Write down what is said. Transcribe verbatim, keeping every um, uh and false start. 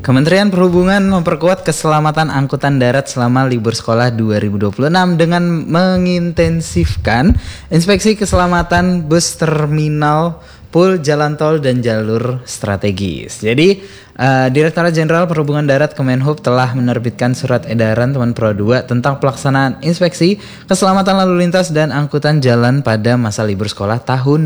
Kementerian Perhubungan memperkuat keselamatan angkutan darat selama libur sekolah dua ribu dua puluh enam dengan mengintensifkan inspeksi keselamatan bus terminal, pool, jalan tol, dan jalur strategis. Jadi, uh, Direktorat Jenderal Perhubungan Darat Kemenhub telah menerbitkan surat edaran Teman Pro dua tentang pelaksanaan inspeksi keselamatan lalu lintas dan angkutan jalan pada masa libur sekolah tahun